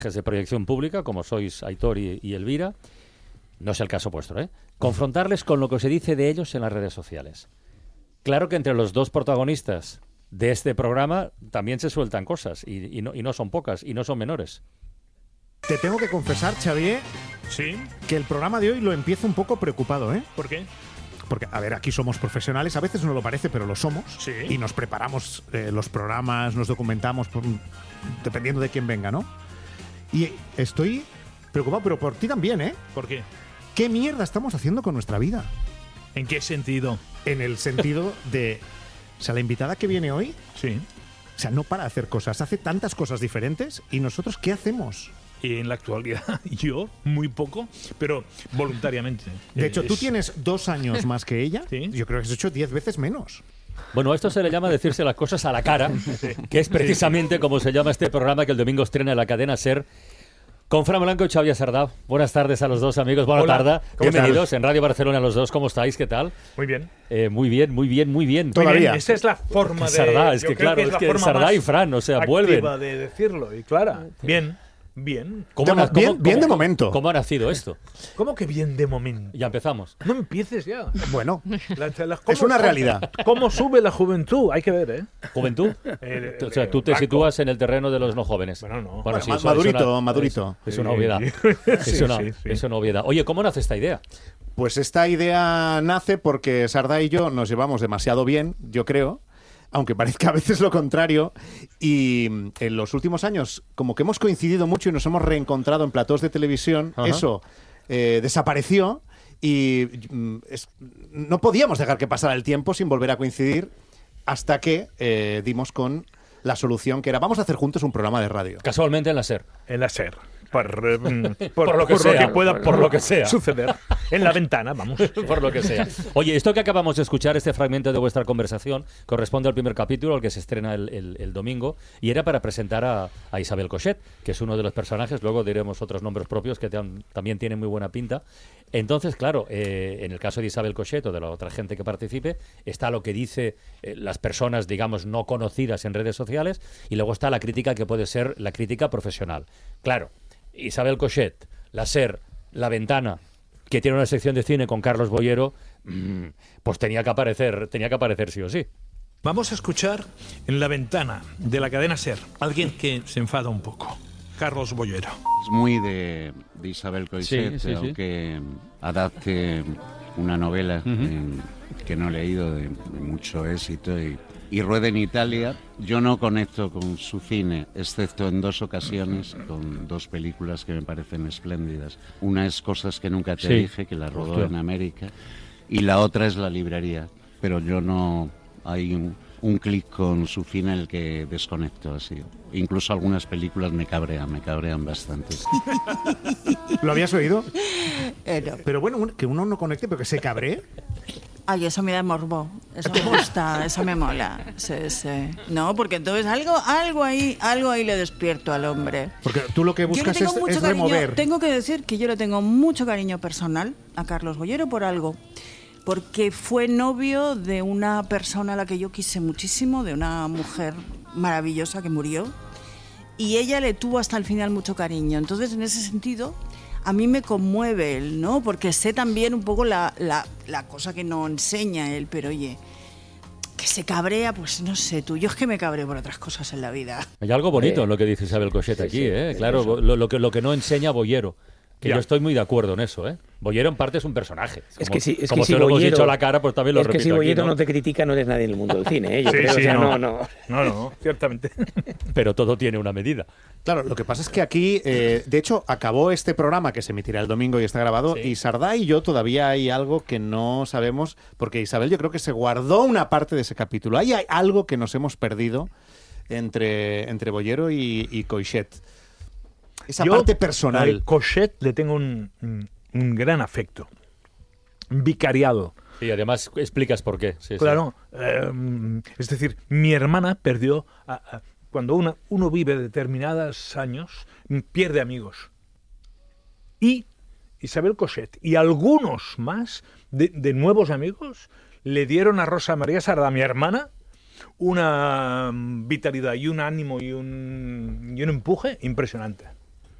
de proyección pública, como sois Aitor y Elvira, no es el caso vuestro, confrontarles con lo que se dice de ellos en las redes sociales. Claro que entre los dos protagonistas de este programa también se sueltan cosas, y no son pocas, y no son menores. Te tengo que confesar, Xavier, ¿Sí? que el programa de hoy lo empiezo un poco preocupado, ¿eh? ¿Por qué? Porque, a ver, aquí somos profesionales, a veces no lo parece, pero lo somos. Sí. Y nos preparamos los programas, nos documentamos, dependiendo de quién venga, ¿no? Y estoy preocupado, pero por ti también, ¿eh? ¿Por qué? ¿Qué mierda estamos haciendo con nuestra vida? ¿En qué sentido? En el sentido de... O sea, la invitada que viene hoy, Sí. o sea, no para de hacer cosas, hace tantas cosas diferentes, ¿y nosotros qué hacemos? Y en la actualidad, yo, muy poco, pero voluntariamente. De hecho, tú tienes 2 años más que ella. Sí. Yo creo que has hecho 10 veces menos. Bueno, esto se le llama decirse las cosas a la cara, que es precisamente como se llama este programa que el domingo estrena en la cadena SER, con Fran Blanco y Xavier Sardá. Buenas tardes a los dos, amigos. Buenas tardes. Bienvenidos en Radio Barcelona los dos. ¿Cómo estáis? ¿Qué tal? Muy bien. Muy bien, muy bien, muy bien. Todavía. Muy bien. Esa es la forma de... Sardá, es yo que creo claro, es es la que forma Sardá más y Fran, o sea, vuelven. activa de decirlo. Y Clara, bien. Bien. Bien de momento. ¿Cómo ha nacido esto? ¿Cómo que bien de momento? Ya empezamos. No empieces ya. Bueno, ¿Cómo es una sube- realidad. ¿Cómo sube la juventud? Hay que ver, ¿eh? ¿Juventud? O sea, tú te Blanco. sitúas en el terreno de los no jóvenes. Bueno, no. Bueno, sí, Madurito. Es una obviedad. Sí, sí. Es una obviedad. Oye, ¿cómo nace esta idea? Pues esta idea nace porque Sardá y yo nos llevamos demasiado bien, yo creo, aunque parezca a veces lo contrario, y en los últimos años como que hemos coincidido mucho y nos hemos reencontrado en platós de televisión. Ajá. Eso desapareció y no podíamos dejar que pasara el tiempo sin volver a coincidir hasta que dimos con la solución que era vamos a hacer juntos un programa de radio. Casualmente en la SER. En la SER. Por lo que sea, pueda por lo que sea. suceder. En la ventana, vamos. Por lo que sea. Oye, esto que acabamos de escuchar, este fragmento de vuestra conversación, corresponde al primer capítulo, al que se estrena el domingo, y era para presentar a Isabel Cochet, que es uno de los personajes, luego diremos otros nombres propios que también tienen muy buena pinta. Entonces, claro, en el caso de Isabel Cochet o de la otra gente que participe, está lo que dice las personas, digamos, no conocidas en redes sociales, y luego está la crítica que puede ser la crítica profesional. Claro, Isabel Cochet, la SER, La Ventana, que tiene una sección de cine con Carlos Boyero, pues tenía que aparecer sí o sí. Vamos a escuchar en la ventana de la cadena SER alguien que se enfada un poco. Carlos Boyero. Es muy de Isabel Cochet, Sí. aunque adapte una novela que no he leído de mucho éxito y ruede en Italia. Yo no conecto con su cine, excepto en 2 ocasiones, con 2 películas que me parecen espléndidas. Una es Cosas que nunca te dije, que la rodó Hostia. en América, y la otra es La librería. Pero yo no... Hay un clic con su cine en el que desconecto así. Incluso algunas películas me cabrean bastante. ¿Lo habías oído? No. Pero bueno, que uno no conecte, pero que se cabree. Ay, eso me da morbo. Eso me gusta, eso me mola. Sí. No, porque entonces algo ahí le despierto al hombre. Porque tú lo que Yo le buscas tengo mucho es cariño. remover. Tengo que decir que yo le tengo mucho cariño personal a Carlos Boyero por algo. Porque fue novio de una persona a la que yo quise muchísimo, de una mujer maravillosa que murió. Y ella le tuvo hasta el final mucho cariño. Entonces, en ese sentido, a mí me conmueve él, ¿no? Porque sé también un poco la cosa que no enseña él, pero oye, que se cabrea, pues no sé tú. Yo es que me cabreo por otras cosas en la vida. Hay algo bonito en lo que dice Isabel Cochet aquí, ¿eh? Claro, lo que no enseña Boyero. Que Ya. yo estoy muy de acuerdo en eso, ¿eh? Boyero en parte es un personaje. Es que sí, como si te lo hemos Boyero- dicho a la cara, pues también lo es que repito si Boyero aquí, no te critica, no eres nadie en el mundo del cine, ¿eh? Yo creo, Sí, o sea, no. no. No, ciertamente. Pero todo tiene una medida. Claro, lo que pasa es que aquí, de hecho, acabó este programa que se emitirá el domingo y está grabado, Sí. y Sardá y yo todavía hay algo que no sabemos, porque Isabel yo creo que se guardó una parte de ese capítulo. Ahí hay algo que nos hemos perdido entre Boyero y Cochet. Esa Yo, parte personal. A Cochet le tengo un gran afecto. Vicariado. Y además explicas por qué. Sí, sí. Claro. Es decir, mi hermana perdió... cuando uno vive determinados años, pierde amigos. Y Isabel Cochet y algunos más de nuevos amigos le dieron a Rosa María Sardá, mi hermana, una vitalidad y un ánimo y un empuje impresionante.